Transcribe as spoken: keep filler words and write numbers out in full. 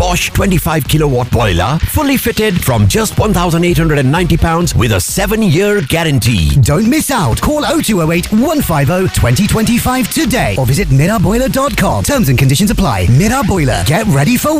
Bosch twenty-five kilowatt boiler, fully fitted from just one thousand eight hundred ninety pounds with a seven year guarantee. Don't miss out. Call oh two oh eight, one five oh, two oh two five today or visit Mirror Boiler dot com. Terms and conditions apply. Mirror Boiler. Get ready for